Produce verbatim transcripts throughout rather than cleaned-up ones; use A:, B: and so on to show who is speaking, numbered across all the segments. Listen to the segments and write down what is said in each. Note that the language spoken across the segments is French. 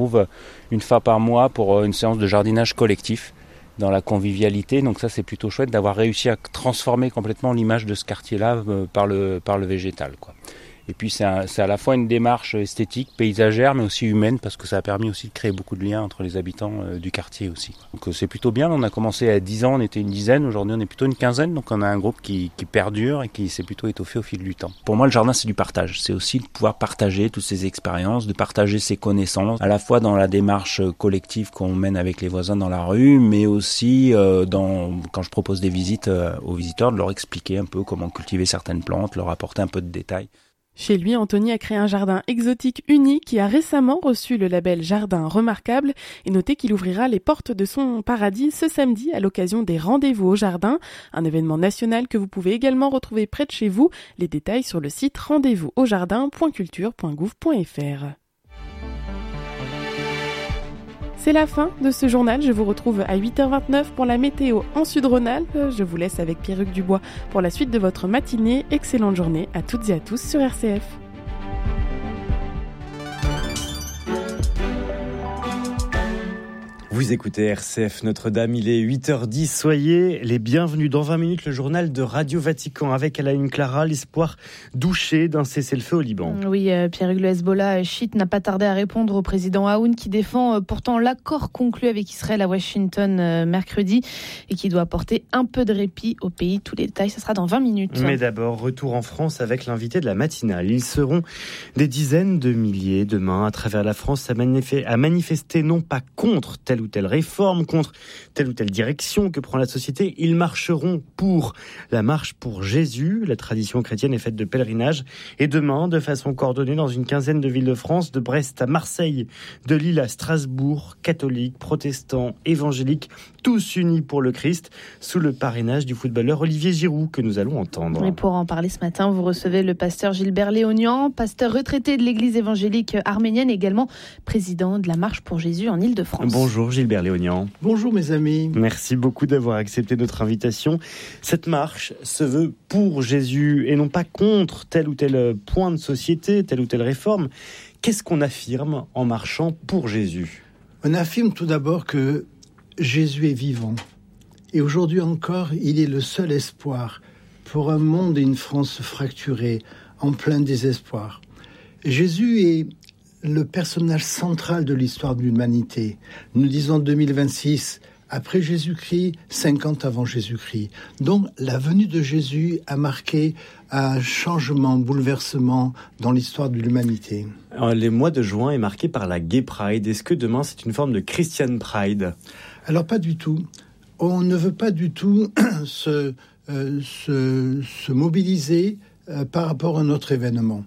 A: On trouve une fois par mois pour une séance de jardinage collectif dans la convivialité. Donc ça, c'est plutôt chouette d'avoir réussi à transformer complètement l'image de ce quartier-là par le, par le végétal, quoi. Et puis c'est, un, c'est à la fois une démarche esthétique, paysagère, mais aussi humaine, parce que ça a permis aussi de créer beaucoup de liens entre les habitants euh, du quartier aussi. Donc euh, c'est plutôt bien. On a commencé à dix ans, on était une dizaine. Aujourd'hui, on est plutôt une quinzaine. Donc on a un groupe qui, qui perdure et qui s'est plutôt étoffé au fil du temps. Pour moi, le jardin, c'est du partage. C'est aussi de pouvoir partager toutes ces expériences, de partager ses connaissances, à la fois dans la démarche collective qu'on mène avec les voisins dans la rue, mais aussi euh, dans, quand je propose des visites euh, aux visiteurs, de leur expliquer un peu comment cultiver certaines plantes, leur apporter un peu de détails.
B: Chez lui, Anthony a créé un jardin exotique unique qui a récemment reçu le label Jardin Remarquable, et notez qu'il ouvrira les portes de son paradis ce samedi à l'occasion des Rendez-vous au Jardin, un événement national que vous pouvez également retrouver près de chez vous. Les détails sur le site rendez-vous au jardin point culture point gouv point f r. C'est la fin de ce journal. Je vous retrouve à huit heures vingt-neuf pour la météo en Sud-Rhône-Alpes. Je vous laisse avec Pierruc Dubois pour la suite de votre matinée. Excellente journée à toutes et à tous sur R C F.
C: Vous écoutez R C F Notre-Dame, il est huit heures dix, soyez les bienvenus. Dans vingt minutes, le journal de Radio Vatican avec à la une Clara, l'espoir douché d'un cessez-le-feu au Liban.
D: Oui, euh, Pierre-Hugues, le Hezbollah chiite n'a pas tardé à répondre au président Aoun qui défend euh, pourtant l'accord conclu avec Israël à Washington euh, mercredi et qui doit apporter un peu de répit au pays. Tous les détails, ça sera dans vingt minutes.
C: Mais d'abord, retour en France avec l'invité de la matinale. Ils seront des dizaines de milliers demain à travers la France à, manif- à manifester non pas contre tel ou telle réforme, contre telle ou telle direction que prend la société. Ils marcheront pour la marche pour Jésus. La tradition chrétienne est faite de pèlerinage. Et demain, de façon coordonnée, dans une quinzaine de villes de France, de Brest à Marseille, de Lille à Strasbourg, catholiques, protestants, évangéliques, tous unis pour le Christ, sous le parrainage du footballeur Olivier Giroud, que nous allons entendre.
D: Et pour en parler ce matin, vous recevez le pasteur Gilbert Léognan, pasteur retraité de l'église évangélique arménienne, également président de la Marche pour Jésus en Île-de-France.
C: Bonjour Gilbert Léognan.
E: Bonjour mes amis.
C: Merci beaucoup d'avoir accepté notre invitation. Cette marche se veut pour Jésus et non pas contre tel ou tel point de société, telle ou telle réforme. Qu'est-ce qu'on affirme en marchant pour Jésus ?
E: On affirme tout d'abord que Jésus est vivant. Et aujourd'hui encore, il est le seul espoir pour un monde et une France fracturés, en plein désespoir. Jésus est le personnage central de l'histoire de l'humanité. Nous disons deux mille vingt-six, après Jésus-Christ, cinquante avant Jésus-Christ. Donc la venue de Jésus a marqué un changement, un bouleversement dans l'histoire de l'humanité.
C: Alors, le mois de juin est marqué par la Gay Pride. Est-ce que demain c'est une forme de Christian Pride ?
E: Alors pas du tout. On ne veut pas du tout se, euh, se, se mobiliser euh, par rapport à notre événement.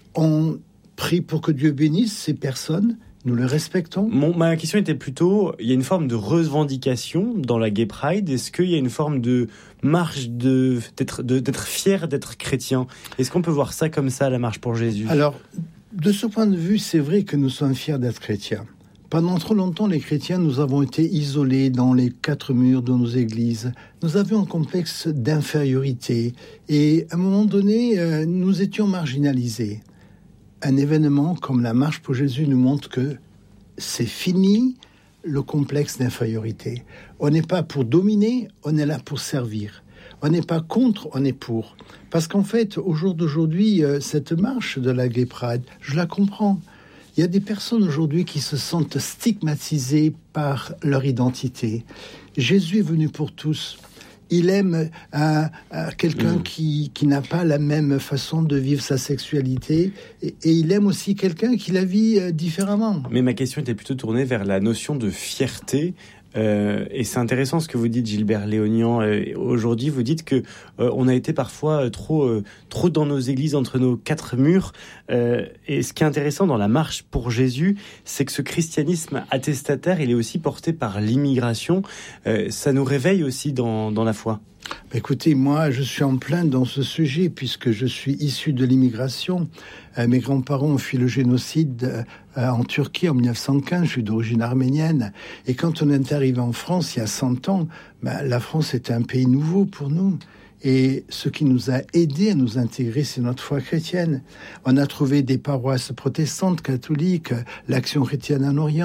E: On prie pour que Dieu bénisse ces personnes, nous les respectons.
C: Mon, ma question était plutôt, il y a une forme de revendication dans la Gay Pride. Est-ce qu'il y a une forme de marche de, d'être, de, d'être fier d'être chrétien ? Est-ce qu'on peut voir ça comme ça, la marche pour Jésus ?
E: Alors, de ce point de vue, c'est vrai que nous sommes fiers d'être chrétiens. Pendant trop longtemps, les chrétiens, nous avons été isolés dans les quatre murs de nos églises. Nous avions un complexe d'infériorité et à un moment donné, euh, nous étions marginalisés. Un événement comme la Marche pour Jésus nous montre que c'est fini le complexe d'infériorité. On n'est pas pour dominer, on est là pour servir. On n'est pas contre, on est pour. Parce qu'en fait, au jour d'aujourd'hui, euh, cette marche de la Gay Pride, je la comprends. Il y a des personnes aujourd'hui qui se sentent stigmatisées par leur identité. Jésus est venu pour tous. Il aime euh, euh, quelqu'un mmh. qui, qui n'a pas la même façon de vivre sa sexualité. Et, et il aime aussi quelqu'un qui la vit euh, différemment.
C: Mais ma question était plutôt tournée vers la notion de fierté. Euh, et c'est intéressant ce que vous dites, Gilbert Léognan. Euh, aujourd'hui, vous dites que euh, on a été parfois trop, euh, trop dans nos églises, entre nos quatre murs. Euh, et ce qui est intéressant dans la marche pour Jésus, c'est que ce christianisme attestataire, il est aussi porté par l'immigration. Euh, ça nous réveille aussi dans, dans la foi.
E: Écoutez, moi, je suis en plein dans ce sujet puisque je suis issu de l'immigration. Euh, mes grands-parents ont fui le génocide euh, en Turquie en dix-neuf cent quinze. Je suis d'origine arménienne. Et quand on est arrivé en France, il y a cent ans, ben, la France était un pays nouveau pour nous. Et ce qui nous a aidés à nous intégrer, c'est notre foi chrétienne. On a trouvé des paroisses protestantes, catholiques, l'Action chrétienne en Orient.